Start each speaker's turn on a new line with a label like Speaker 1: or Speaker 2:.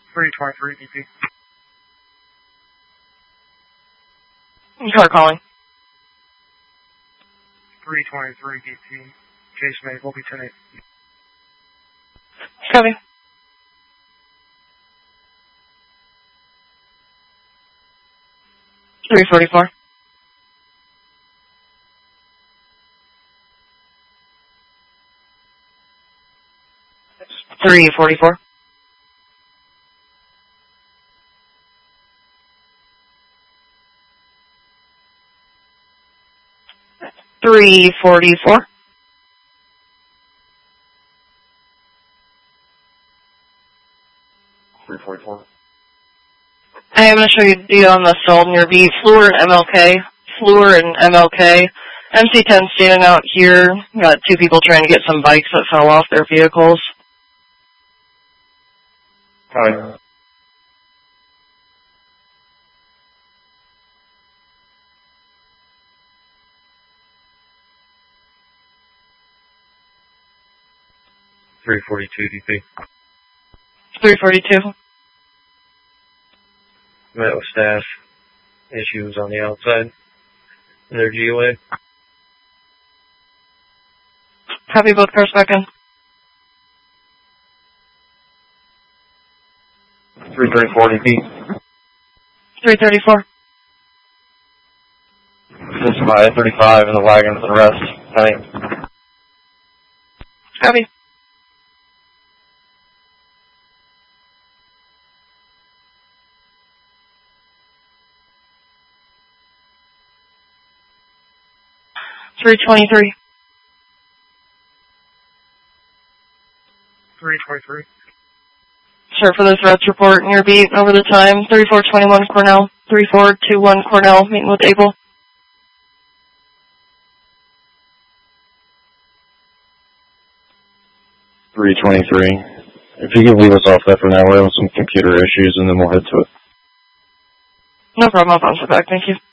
Speaker 1: 323 DP.
Speaker 2: Car calling.
Speaker 1: 323 DP. Case made, will be 10-8.
Speaker 2: Copy. $344. $344. $344. I am going to show you the deal on the sold near B. Fluor and MLK. Fluor and MLK. MC10 standing out here. Got two people trying to get some bikes that fell off their vehicles.
Speaker 3: Hi.
Speaker 1: $342 DP.
Speaker 2: $342.
Speaker 1: Met with staff. Issues on the outside. In their GOA.
Speaker 2: Copy, both cars back in.
Speaker 3: 334 DP.
Speaker 2: 334.
Speaker 3: This is my 35 and the wagon for the rest. Hi.
Speaker 2: Copy. $323.
Speaker 1: 323.
Speaker 2: Sir, for this threats report near beat over the time, 3421 Cornell, 3421 Cornell, meeting with Abel.
Speaker 3: $323. If you could leave us off that for now, we're having some computer issues and then we'll head to it.
Speaker 2: No problem, I'll bounce it back, thank you.